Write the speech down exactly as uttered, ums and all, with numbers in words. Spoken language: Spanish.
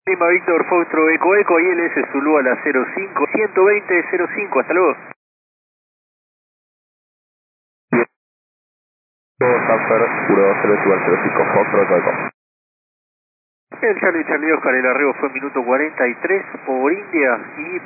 Lima Víctor Foxtrot Eco Eco, I L S Zulu a la cero cinco, ciento veinte cero cinco, hasta luego. Sanfer uno dos tres igual cero cinco, Foxtrot Eco Eco. El Charlie Charlie Oscar, el arreo fue minuto cuarenta y tres por India y